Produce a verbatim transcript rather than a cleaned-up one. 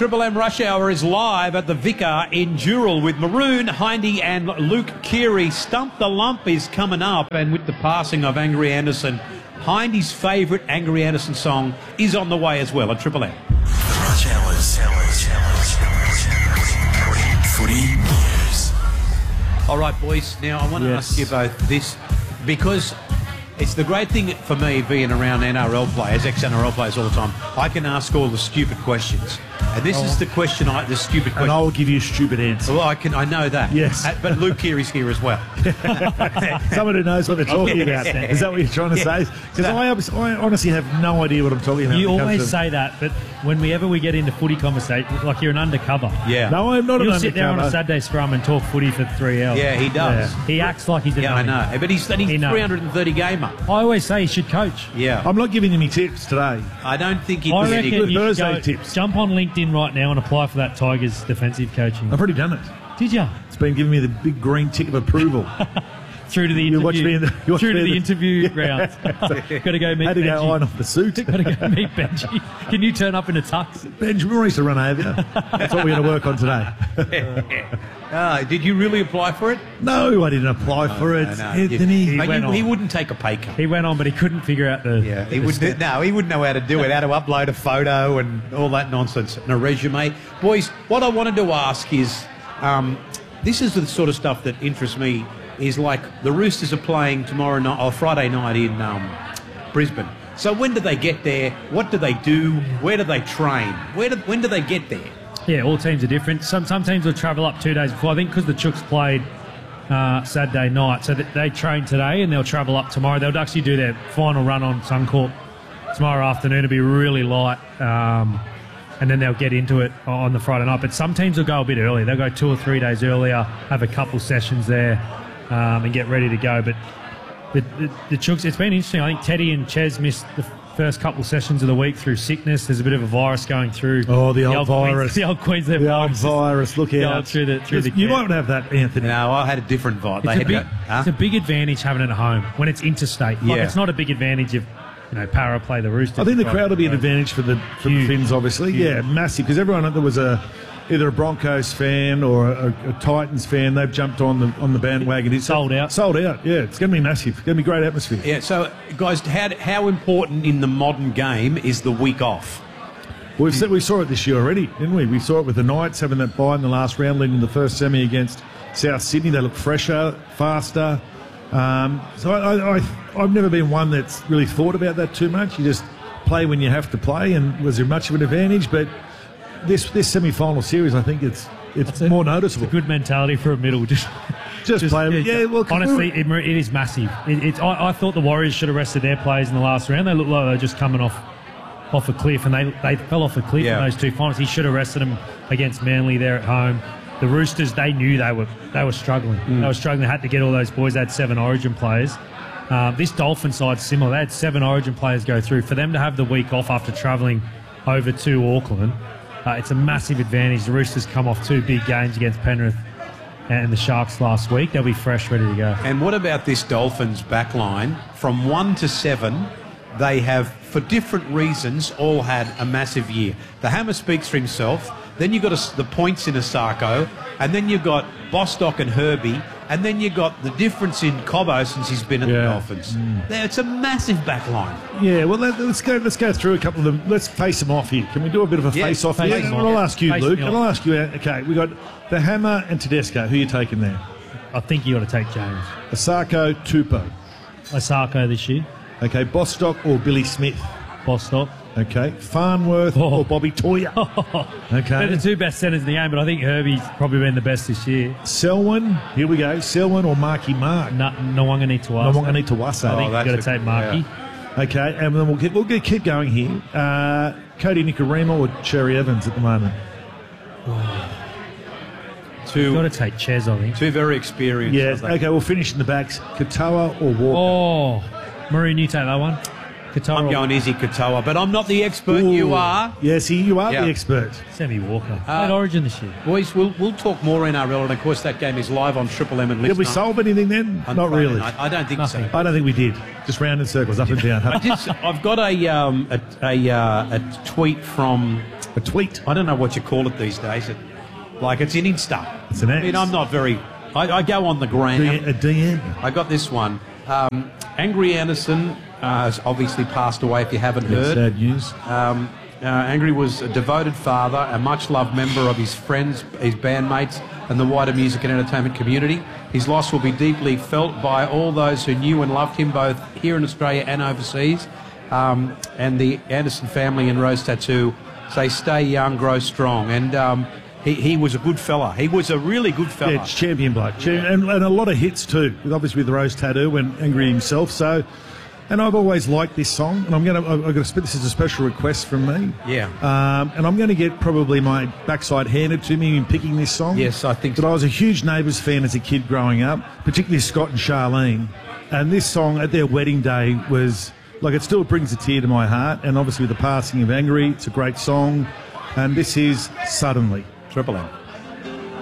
Triple M Rush Hour is live at the Vicar in Dural with Maroon, Hindy and Luke Keary. Stump the Lump is coming up, and with the passing of Angry Anderson, Hindy's favourite Angry Anderson song is on the way as well at Triple M. The Rush Hours, hours, hours, hours, footy news. All right, boys, now I want to Yes. ask you both this, because it's the great thing for me being around N R L players, ex-N R L players all the time. I can ask all the stupid questions. And this is the question, I, the stupid question. And I'll give you a stupid answer. Well, I can, I know that. Yes. Uh, but Luke Keary's here as well. Someone who knows what they're talking Yeah. about. Is that what you're trying to Yeah. say? Because I, obs- I honestly have no idea what I'm talking about. You when it comes always to- say that, but whenever we get into footy conversation, like you're an undercover. Yeah. No, I'm not an You'll sit there on a undercover. Saturday scrum and talk footy for three hours. Yeah, he does. Yeah. He acts like he's a Yeah, I dummy. know. But he's, and he's He knows. three hundred thirty gamer. I always say he should coach. Yeah. I'm not giving you any tips today. I don't think he'd I be any reckon good. you should Thursday go, tips. jump on LinkedIn right now and apply for that Tigers defensive coaching. I've already done it. Did you? It's been giving me the big green tick of approval. Through to the You interview. watch me in the- you watch Through me to in the the- interview round. Got to go meet Had to go iron Benji. off the suit. Got to go meet Benji. Can you turn up in a tux? Benjamin used to run over you. That's what we're going to work on today. Ah, did you really apply for it? No, I didn't apply for it. No, no. Anthony. He, went he, on. he wouldn't take a pay cut. He went on, but he couldn't figure out the. Yeah, he the would. step. No, he wouldn't know how to do it. How to upload a photo and all that nonsense and a resume. Boys, what I wanted to ask is, um, this is the sort of stuff that interests me. Is like the Roosters are playing tomorrow night or Friday night in um, Brisbane. So when do they get there? What do they do? Where do they train? Where do, when do they get there? Yeah, all teams are different. Some some teams will travel up two days before. I think because the Chooks played uh, Saturday night, so that they train today and they'll travel up tomorrow. They'll actually do their final run on Suncorp tomorrow afternoon. It'll be really light, um, and then they'll get into it on the Friday night. But some teams will go a bit earlier. They'll go two or three days earlier, have a couple sessions there, um, and get ready to go. But the, the, the Chooks, it's been interesting. I think Teddy and Ches missed the first couple sessions of the week through sickness. There's a bit of a virus going through. Oh, the old Queens- virus. the old Queensland The old virus. virus, look Going out. through the- through the you camp. won't have that, Anthony. No, I had a different vibe. They It's a, had big, to- huh? it's a big advantage having it at home when it's interstate. Like, Yeah. it's not a big advantage if, you know, Para play the Roosters. I think the crowd will be an advantage for the for the Huge. Finns, obviously. Huge. Yeah, massive, because everyone that was a either a Broncos fan or a, a Titans fan, they've jumped on the on the bandwagon. It's Sold out. Sold out. Yeah, it's going to be massive. It's going to be great atmosphere. Yeah, so, guys, how, how important in the modern game is the week off? We've said, we saw it this year already, didn't we? We saw it with the Knights having that bye in the last round, leading the first semi against South Sydney. They look fresher, faster. Um, so I, I, I, I've never been one that's really thought about that too much. You just play when you have to play, and was there much of an advantage? But this this semi-final series, I think it's it's a- more noticeable. Good mentality for a middle. Just, Just play. Yeah, well, 'cause honestly, we're- it, it is massive. It, it's, I, I thought the Warriors should have rested their players in the last round. They looked like they were just coming off off a cliff, and they they fell off a cliff Yeah. in those two finals. He should have rested them against Manly there at home. The Roosters, they knew they were they were struggling. Mm. They were struggling. They had to get all those boys. They had seven Origin players. Um, this Dolphin side's similar. They had seven Origin players go through. For them to have the week off after travelling over to Auckland, uh, it's a massive advantage. The Roosters come off two big games against Penrith and the Sharks last week. They'll be fresh, ready to go. And what about this Dolphins back line? From one to seven, they have, for different reasons, all had a massive year. The Hammer speaks for himself. Then you've got a, the points in Asako. And then you've got Bostock and Herbie. And then you've got the difference in Cobbo since he's been at the Yeah. Dolphins. There, it's a massive back line. Yeah, well, let, let's go. Let's go through a couple of them. Let's face them off here. Can we do a bit of a Yeah, face off face here? them And off. I'll ask you, Face Luke. me And off. I'll ask you. uh, Okay, we got the Hammer and Tedesco. Who are you taking there? I think you got to take James. Asako, Tupou. Osako this year. Okay, Bostock or Billy Smith. Bostock. Okay, Farnworth Oh. or Bobby Toya. They're Okay, the two best centres in the game, but I think Herbie's probably been the best this year. Selwyn. Here we go. Selwyn or Marky Mark. No, no one need to No ask. one going to I Wassa. think Oh, you've that's got to a- take Marky. Okay, and then we'll get we'll get, keep going here. Uh, Cody Nicarima or Cherry Evans at the moment. You've got Two, to take Ches, I think. two very experienced. Yeah. I think. Okay, we'll finish in the backs. Katoa or Walker. Oh, Maroon, you take that one. Qatar I'm or going Izzy Katoa, but I'm not the expert. You Ooh. are. Yes, he, you are Yeah. the expert. Sammy Walker. Uh, Played Origin this year. Boys, we'll, we'll talk more N R L, and of course that game is live on Triple M and Did we Listener solve anything then? on Not Friday really. night. I don't think Nothing. so. I don't think we did. Just round in circles, up and down. I just, I've got a, um, a, a, uh, a tweet from A tweet. I don't know what you call it these days. It, like it's an Insta. It's an I mean, X. I'm not very. I, I go on the gram. D- a D M. I got this one. Um, Angry Anderson uh, has obviously passed away. If you haven't That's heard, sad news. um, uh, Angry was a devoted father, a much-loved member of his friends, his bandmates, and the wider music and entertainment community. His loss will be deeply felt by all those who knew and loved him, both here in Australia and overseas. Um, and the Anderson family and Rose Tattoo say, "Stay young, grow strong." And um, he, he was a good fella. He was a really good fella. Yeah, it's champion bloke. Cham- and, and a lot of hits too, with obviously with the Rose Tattoo and Angry himself. So, and I've always liked this song, and I'm going to, I've got to spit, this is a special request from me. Yeah. Um, and I'm going to get probably my backside handed to me in picking this song. Yes, I think But so. I was a huge Neighbours fan as a kid growing up, particularly Scott and Charlene. And this song at their wedding day was, like, it still brings a tear to my heart. And obviously with the passing of Angry, it's a great song. And this is Suddenly. Triple M.